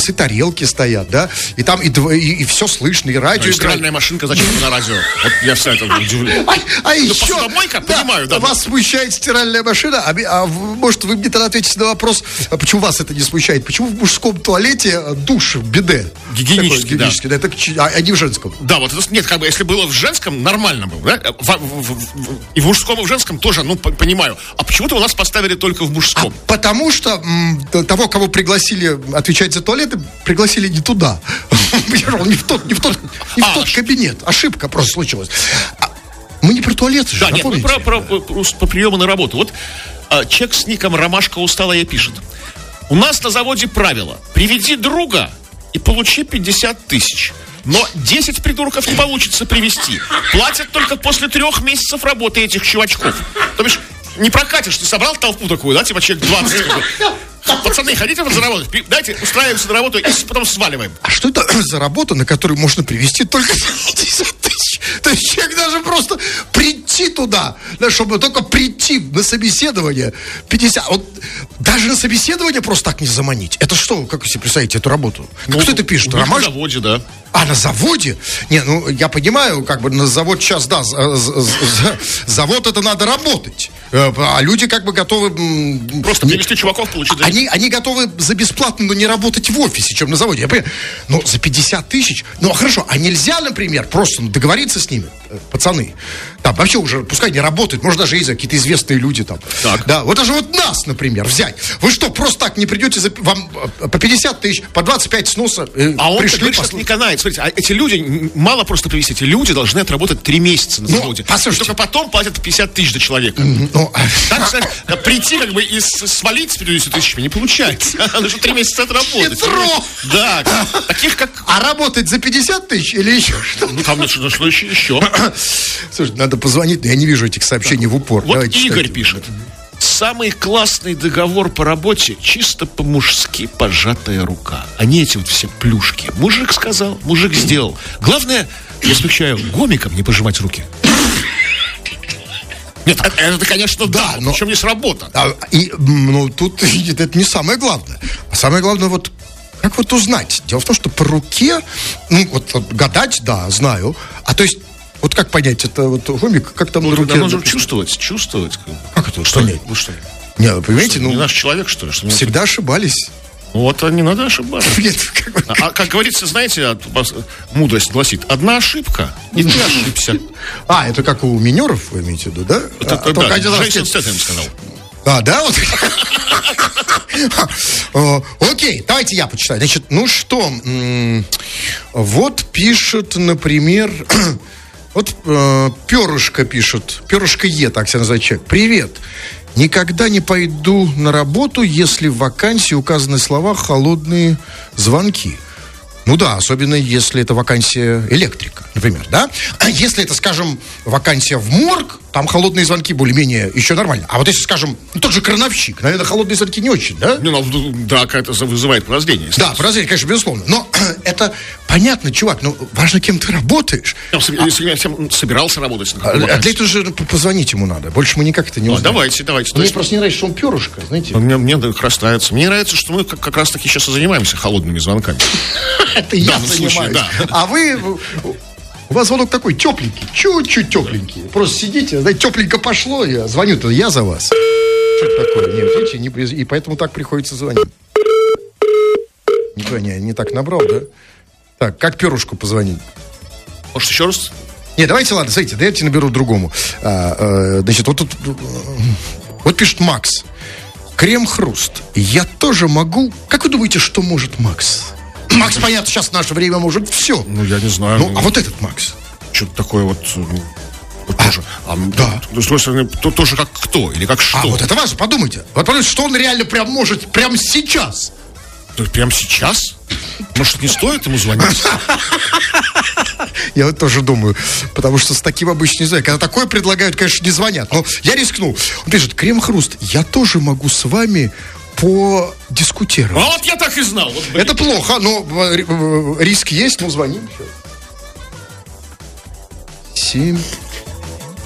поднос, и тарелки стоят, да, и там и все слышно, и радио. Стиральная машинка, зачем на радио? Вот я вся это удивлен. А еще... Посудомойка, понимаю, да. Вас смущает стиральная машина, может, вы мне тогда ответите на вопрос, почему вас это не смущает? Почему в мужском туалете душ в биде? Гигиенический, да. Да, это, а не в женском. Да, вот это, нет, как бы, если было в женском, нормально было, да? И в мужском, и в женском тоже, понимаю. А почему-то у нас поставили только в мужском. Потому что того, кого пригласили отвечать за туалеты, пригласили не туда. Не в тот кабинет. Ошибка просто случилась. Мы не про туалеты же, да, нет, мы по приему на работу. Вот человек с ником Ромашка Усталая пишет. У нас на заводе правило. Приведи друга и получи 50 тысяч. Но 10 придурков не получится привести. Платят только после 3 месяцев работы этих чувачков. То бишь, не прокатишь, ты собрал толпу такую, да, типа человек 20. Пацаны, хотите вот заработать? Дайте, устраиваемся на работу и потом сваливаем. А что это за работа, на которую можно привести только 50 тысяч? То есть человек даже просто прийти туда, да, чтобы только прийти на собеседование 50. Вот даже на собеседование просто так не заманить. Это что, как вы себе представляете эту работу? Кто это пишет? На заводе, да. А, на заводе? Не, ну, я понимаю, как бы на завод сейчас, да, завод это надо работать. А люди как бы готовы... Просто привести чуваков, получить... Они готовы за бесплатно, но не работать в офисе, чем на заводе. Я понимаю, но за 50 тысяч... Ну, хорошо, а нельзя, например, просто договориться с ними, пацаны. Там вообще уже, пускай не работают, может, даже есть какие-то известные люди там. Так. Да, вот даже вот нас, например, взять. Вы что, просто так не придете, вам по 50 тысяч, по 25 сноса а он пришли... говорит, не канает. Смотрите, а эти люди, мало просто привести, эти люди должны отработать 3 месяца на заводе. Послушайте. И только потом платят 50 тысяч за человека. Так, знаешь, прийти как бы и свалить с 50 тысячами не получается. Нужно 3 месяца отработать. Хитро! Да, таких как... А работать за 50 тысяч или еще что? Ну, там что еще. Слушай, надо позвонить, но я не вижу этих сообщений в упор. Вот давайте Игорь читайте. Пишет. Самый классный договор по работе чисто по-мужски пожатая рука. А не эти вот все плюшки. Мужик сказал, мужик сделал. Главное, я смягчаю, гомиком не пожимать руки. Нет, это, конечно, да, но причем есть работа. Ну, тут это не самое главное. А самое главное, вот как вот узнать? Дело в том, что по руке, ну, вот гадать, да, знаю. А то есть, вот как понять, это вот гомик, как там на руке? Нужно чувствовать. Как это? Что нет? Вы что? Не, вы понимаете, что, ну... Не наш человек, что ли? Всегда ошибались. Вот, не надо ошибаться. Нет, как говорится, знаете, мудрость гласит, одна ошибка, и ты ошибся. Это как у минеров, вы имеете в виду, да? Да, Джейсон Стэтхэм сказал. Да, вот. Окей, давайте я почитаю. Значит, ну что, вот пишет, например, вот Перышко пишет, Перышко Е, так себя называет человек. Привет. Никогда не пойду на работу, если в вакансии указаны слова «холодные звонки». Ну да, особенно если это вакансия электрика, например, да? Если это, скажем, вакансия в морг, там холодные звонки более-менее еще нормально. А вот если, скажем, тот же крановщик, наверное, холодные звонки не очень, да? Да, это вызывает подозрение. Да, подозрение, конечно, безусловно. Но это понятно, чувак, ну, важно, кем ты работаешь. Если я собирался работать. Для этого же позвонить ему надо. Больше мы никак это не узнаем. Давайте. Мне просто не нравится, что он перышко, знаете. Мне как раз нравится. Мне нравится, что мы как раз таки сейчас и занимаемся холодными звонками. Это я занимаюсь. А вы... У вас звонок такой тепленький, чуть-чуть тепленький. Просто сидите, знаете, тепленько пошло, я звоню-то, я за вас. Что это такое? Нет, видите, и поэтому так приходится звонить. Не так набрал, да? Так, как перышку позвонить? Может, еще раз? Не, давайте, ладно, смотрите, давайте наберу другому. Значит, вот тут... Вот пишет Макс. Крем-хруст. Я тоже могу... Как вы думаете, что может Макс? Макс, понятно, сейчас в наше время может все. Ну, я не знаю. А вот этот Макс? Что-то такое вот тоже. Да. С другой стороны, тоже как кто или как что. Вот это важно, подумайте. Вот подумайте, что он реально прям может прямо сейчас. Прямо сейчас? Может, не стоит ему звонить? Я вот тоже думаю, потому что с таким обычно не знаю. Когда такое предлагают, конечно, не звонят. Но я рискнул. Он пишет, крем-хруст, я тоже могу с вами подискутировать. А вот я так и знал. Вот, это плохо, но риск есть, ну звоним. 7